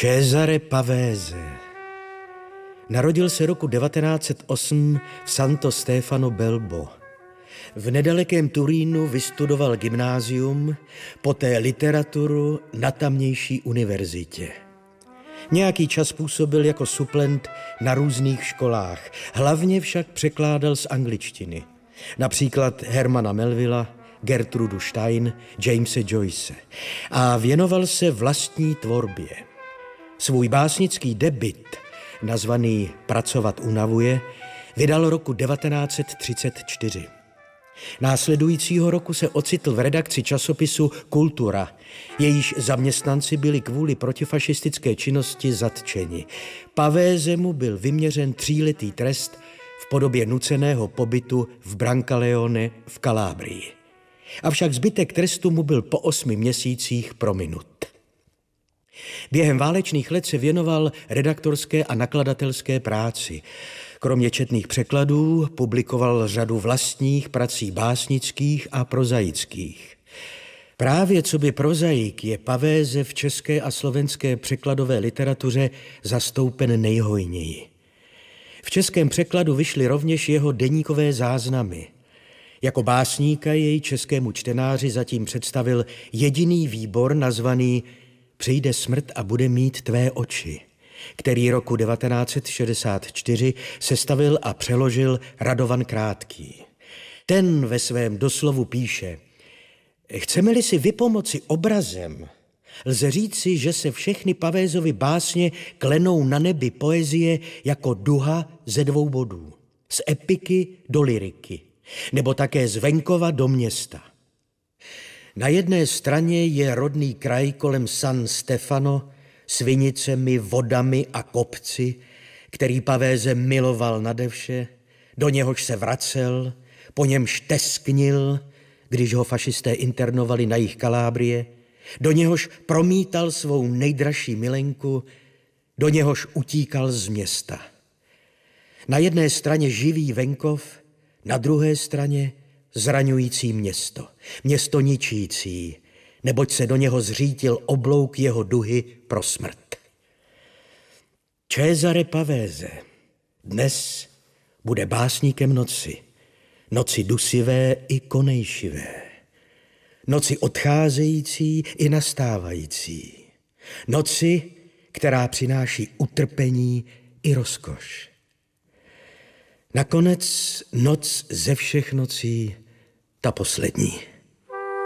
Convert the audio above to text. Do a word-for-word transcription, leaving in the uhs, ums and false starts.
Cesare Pavese. Narodil se roku devatenáct set osm v Santo Stefano Belbo. V nedalekém Turínu vystudoval gymnázium, poté literaturu na tamnější univerzitě. Nějaký čas působil jako suplent na různých školách, hlavně však překládal z angličtiny. Například Hermana Melvilla, Gertrudu Stein, Jamese Joyce. A věnoval se vlastní tvorbě. Svůj básnický debut, nazvaný Pracovat unavuje, vydal roku devatenáct set třicet čtyři. Následujícího roku se ocitl v redakci časopisu Kultura. Jejíž zaměstnanci byli kvůli protifašistické činnosti zatčeni. Pavesemu byl vyměřen tříletý trest v podobě nuceného pobytu v Brancaleone v Kalábrii. Avšak zbytek trestu mu byl po osmi měsících prominut. Během válečných let se věnoval redaktorské a nakladatelské práci. Kromě četných překladů publikoval řadu vlastních prací básnických a prozaických. Právě coby prozaik je Pavese v české a slovenské překladové literatuře zastoupen nejhojněji. V českém překladu vyšly rovněž jeho deníkové záznamy. Jako básníka jej českému čtenáři zatím představil jediný výbor nazvaný Přijde smrt a bude mít tvé oči, který roku devatenáct set šedesát čtyři sestavil a přeložil Radovan Krátký. Ten ve svém doslovu píše: Chceme-li si vypomoci obrazem, lze říci, že se všechny Pavesovy básně klenou na nebi poezie jako duha ze dvou bodů, z epiky do lyriky, nebo také z venkova do města. Na jedné straně je rodný kraj kolem San Stefano s vinicemi, vodami a kopci, který Pavese miloval nade vše, do něhož se vracel, po němž tesknil, když ho fašisté internovali na jih Kalábrie, do něhož promítal svou nejdražší milenku, do něhož utíkal z města. Na jedné straně živý venkov, na druhé straně zraňující město, město ničící, neboť se do něho zřítil oblouk jeho duhy pro smrt. Cesare Pavese dnes bude básníkem noci, noci dusivé i konejšivé, noci odcházející i nastávající, noci, která přináší utrpení i rozkoš. Nakonec noc ze všech nocí, ta poslední.